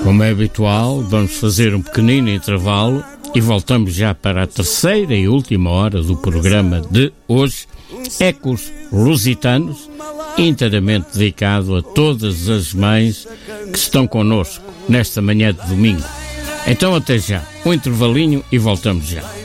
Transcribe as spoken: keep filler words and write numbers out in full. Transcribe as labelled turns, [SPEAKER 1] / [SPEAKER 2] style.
[SPEAKER 1] Como é habitual, vamos fazer um pequenino intervalo e voltamos já para a terceira e última hora do programa de hoje, Ecos Lusitanos, inteiramente dedicado a todas as mães que estão connosco nesta manhã de domingo. Então até já, um intervalinho e voltamos já.